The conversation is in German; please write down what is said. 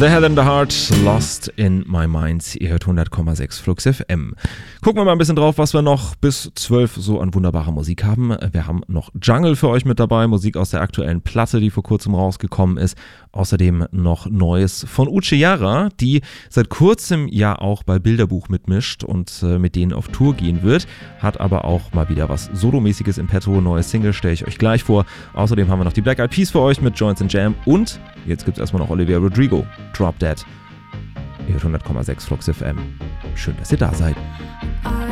The Head and the Heart, Lost in My Mind. Ihr hört 100,6 Flux FM. Gucken wir mal ein bisschen drauf, was wir noch bis 12 so an wunderbarer Musik haben. Wir haben noch Jungle für euch mit dabei, Musik aus der aktuellen Platte, die vor kurzem rausgekommen ist. Außerdem noch Neues von Uche Jara, die seit kurzem ja auch bei Bilderbuch mitmischt und mit denen auf Tour gehen wird. Hat aber auch mal wieder was Solomäßiges im Petto. Neue Single stelle ich euch gleich vor. Außerdem haben wir noch die Black Eyed Peas für euch mit Joints and Jam. Und jetzt gibt es erstmal noch Olivia Rodrigo, Drop Dead. Ihr hört 100,6 Flux FM. Schön, dass ihr da seid. I